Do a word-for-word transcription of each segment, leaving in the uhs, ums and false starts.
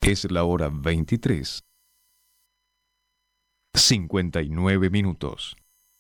Es la hora veintitrés, cincuenta y nueve minutos.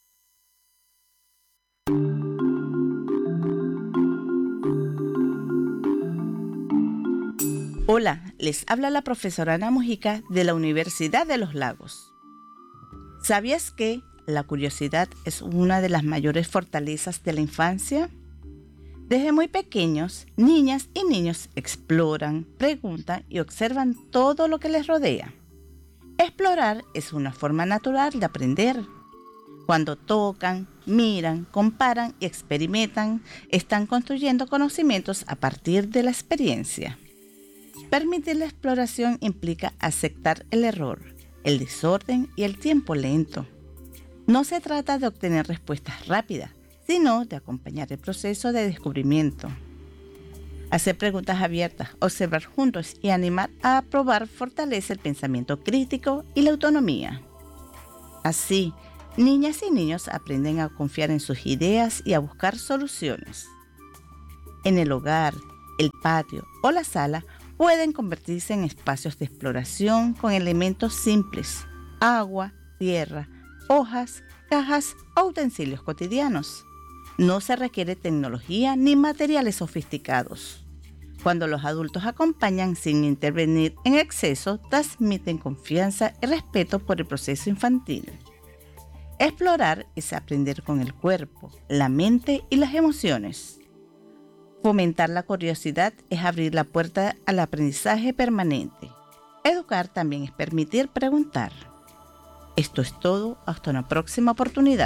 Hola, les habla la profesora Ana Mujica de la Universidad de los Lagos. ¿Sabías que la curiosidad es una de las mayores fortalezas de la infancia? Desde muy pequeños, niñas y niños exploran, preguntan y observan todo lo que les rodea. Explorar es una forma natural de aprender. Cuando tocan, miran, comparan y experimentan, están construyendo conocimientos a partir de la experiencia. Permitir la exploración implica aceptar el error, el desorden y el tiempo lento. No se trata de obtener respuestas rápidas, sino de acompañar el proceso de descubrimiento. Hacer preguntas abiertas, observar juntos y animar a probar fortalece el pensamiento crítico y la autonomía. Así, niñas y niños aprenden a confiar en sus ideas y a buscar soluciones. En el hogar, el patio o la sala pueden convertirse en espacios de exploración con elementos simples: agua, tierra, hojas, cajas o utensilios cotidianos. No se requiere tecnología ni materiales sofisticados. Cuando los adultos acompañan sin intervenir en exceso, transmiten confianza y respeto por el proceso infantil. Explorar es aprender con el cuerpo, la mente y las emociones. Fomentar la curiosidad es abrir la puerta al aprendizaje permanente. Educar también es permitir preguntar. Esto es todo, hasta una próxima oportunidad.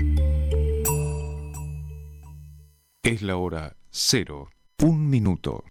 Es la hora cero, un minuto.